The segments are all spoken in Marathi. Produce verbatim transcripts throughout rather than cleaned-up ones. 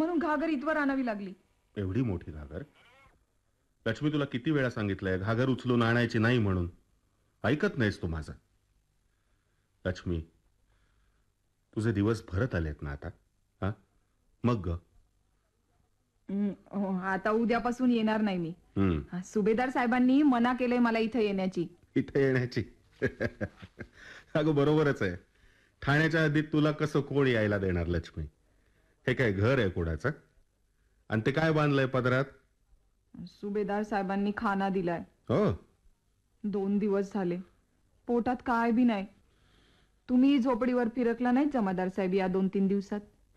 म्हणून घागर इथवर आणावी लागली. एवढी मोठी घागर? लक्ष्मी, तुला किती वेळा सांगितलंय घागर उचलून आणायची नाही म्हणून. ऐकत नाहीस तू माझं. लक्ष्मी, तुझे दिवस भरत आलेत ना आता. हा मग ग? हं, हो, आता उद्यापासून येणार नाही मी. हम्म. हा, सुभेदार साहेबांनी मना केलंय मला इथे येण्याची. इथे येण्याची? अगं बरोबरच आहे. ठाण्याच्या हद्दीत तुला कसं कोण यायला देणार लक्ष्मी? हे काय घर आहे कोणाचं? आणि ते काय बांधलंय पदरात? सुभेदार साहेबांनी खाना दिलाय. हो. दोन दिवस झाले, पोटात काय बी नाही. तुम्ही झोपडीवर फिरकला नाही जमादार साहेब या दोन तीन दिवसात?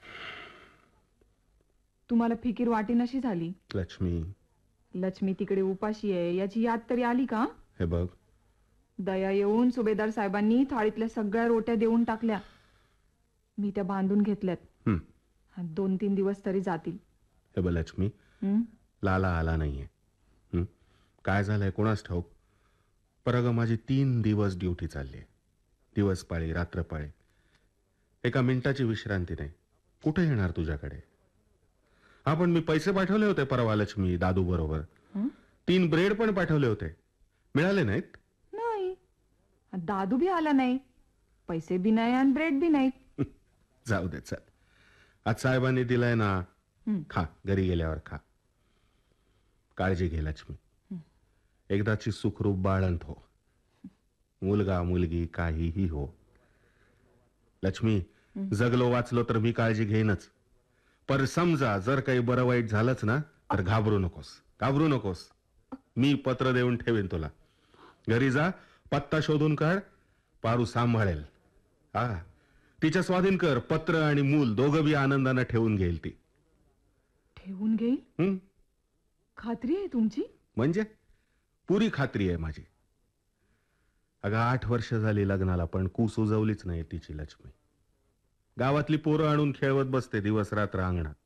तुम्हाला फिकीर वाटेनाशी झाली? लक्ष्मी, लक्ष्मी तिकडे उपाशी आहे याची याद तरी आली का? हे बघ, दया येऊन सुभेदार साहेबांनी थाळीतल्या सगळ्या रोट्या देऊन टाकल्या. मी त्या बांधून घेतल्यात. हं. दोन तीन दिवस तरी जातील. हे बघ लक्ष्मी, हं? लाला आला नाहीये. हं? काय झालंय कोणास ठाऊक. परग माझी तीन दिवस ड्युटी चालली आहे. दिवस पाळी रात्र पाळी. एका मिनिटाची विश्रांती नाही. कुठे येणार तुझ्याकडे? हा, पण मी पैसे पाठवले होते परवा लक्ष्मी, दादू बरोबर. हं? तीन ब्रेड पण पाठवले होते. मिळाले नाहीत? नाही, दादू बी आला नाही, पैसे बी नाही आणि ब्रेड बी नाही. जाऊ दे, चल. आज साहेबांनी दिलाय ना, हं. खा. घरी गेल्यावर खा. काळजी घे लक्ष्मी. एकदाची सुखरूप बाळंत हो. मुलगा मुलगी काहीही हो. लक्ष्मी, जगलो वाचलो तर मी काळजी घेईनच. पर समजा जर काही बरं वाईट झालंच ना, तर घाबरू नकोस. घाबरू नकोस. मी पत्र देऊन ठेवेन तुला. घरी जा, पत्ता शोधून काढ. पारू सांभाळेल. हा, तिच्या स्वाधीन कर. पत्र आणि मूल दोघं बी आनंदानं ठेवून घेईल ती. ठेवून घेईल? हं? खात्री आहे तुमची? म्हणजे पुरी खात्री आहे माझी. अगं आठ वर्ष झाली लग्नाला, पण कूस उजवलीच नाही तिची लक्ष्मी. गावातली पोरं आणून खेळवत बसते दिवस रात्र अंगणात.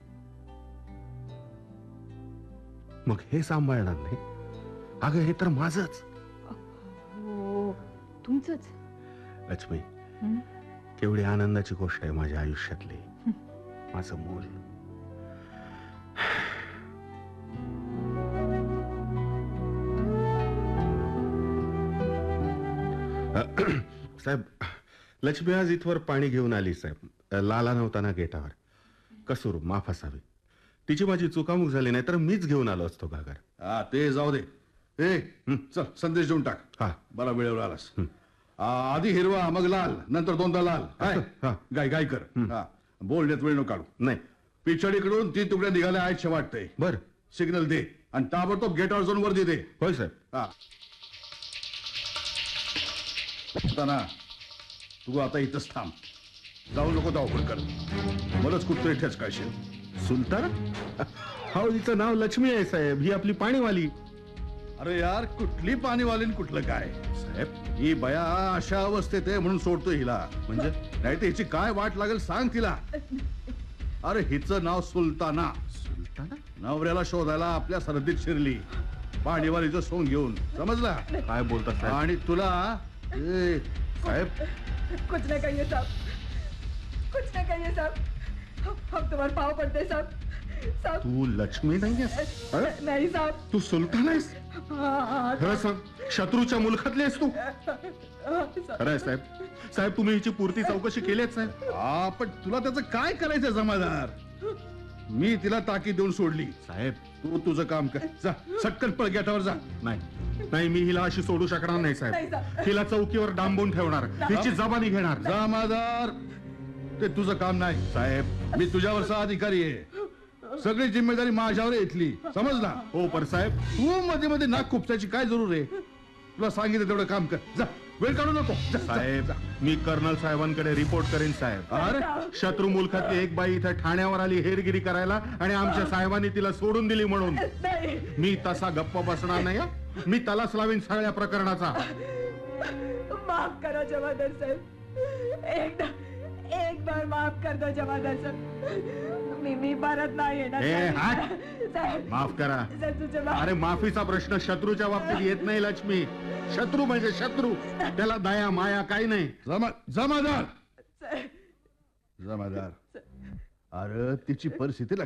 मग हे सांभाळणार नाही? अगं हे तर माझंच. हो, तुमचंच. लक्ष्मी, हं? केवढी आनंदाची गोष्ट आहे माझ्या आयुष्यातली. माझं मूल. साहेब, लक्ष्मी आज इथवर पाणी घेऊन आली साहेब. लाला नव्हता ना गेटावर. कसूर माफ असावी. तिची माझी चुकामुक झाली नाही तर मीच घेऊन आलो असतो घागर. हा, ते जाऊ दे. ए चल, संदेश देऊन टाक. हा. बरा वेळेवर आलास. आ, आधी हिरवा मग लाल, नंतर दोनदा लाल. काय हा. गाय गाय कर. हा, बोलण्यात वेळ नको काढू. नाही. पिछडीकडून तीन तुकड्या निघाल्या आहेत वाटतंय. बर. सिग्नल दे आणि ताबडतोब गेटावर जाऊन वर्दी दे. होय साहेब. हा. आता ना, तू आता इथंच थांब. जाऊ नको धावपळ कर. मलाच कुठतरी ठेच काशील. सुलतान? हो, हिचं नाव लक्ष्मी आहे साहेब. ही आपली पाणीवाली. अरे यार, कुठली पाणीवालीन कुठलं काय साहेब, ही बया अशा अवस्थेत आहे म्हणून सोडतो हिला. म्हणजे नाही तर हिची काय वाट लागेल सांग तिला. अरे हिचं नाव सुलताना. सुलताना? नवऱ्याला शोधायला आपल्या सरहद्दीत शिरली पाणीवालीचं सोंग घेऊन. समजला? काय बोलता साहेब? आणि तुला ए, साहेब, कुछ नहीं कहिए साहब, कुछ नहीं कहिए साहब. हम तुम्हारे पाँव पड़ते साहब. साहब, तू लक्ष्मी नाही आहेस? अरे, नहीं साहब. तू सुलतान आहेस? हाँ, हाँ, खरं सांग, शत्रूच्या मुलखातली आहेस तू? खरं आहे साहेब. साहेब, तुम्ही हिची पुरती चौकशी केली आहे साहेब? हा, पण तुला त्याचं काय करायचं जमादार? मी तिला ताकीद देऊन सोडली. साहेब, तू तुझं काम कर. जा, सटकन पळ गेटावर जा. नाही नाही, मी हिला अशी सोडू शकणार नाही नाही, साहेब. साहेब. हिला चौकीवर डांबून ठेवणार. हिची जबानी घेणार. जमादार, ते तुझं काम नाही. साहेब, मी तुझ्यावरचा अधिकारी आहे. सगळी जिम्मेदारी माझ्यावर आहे इथली. समजला? हो, पर साहेब, तू मध्ये मध्ये नाक खुपसायची काय जरूर आहे? तुला सांगितलं तेवढं काम कर. जा, वेळ काढू नको. जा, जा, साहेब, जा. मी कर्नल साहेबांकडे रिपोर्ट करेन साहेब. अरे शत्रू मुलखातली एक बाई इथं ठाण्यावर आली हेरगिरी करायला आणि आमच्या साहेबांनी तिला सोडून दिली म्हणून. नहीं. मी तसा गप्प बसणार नाही. हं. मी तलास लावीन सगळ्या प्रकरणाचा. माफ करो जमादार साहेब. एक एक बार माफ कर दो जमादार साहेब. मी मी परत नाही येणार. ए, हट. साहेब, माफ करा. साहेब, तुझे माफ. अरे, माफीचा प्रश्न शत्रूच्या बाबतीत येत नाही लक्ष्मी. शत्रू म्हणजे शत्रू. त्याला दया माया काही नाही. जमा जमादार साहेब, जमादार अरे तिची परिस्थिती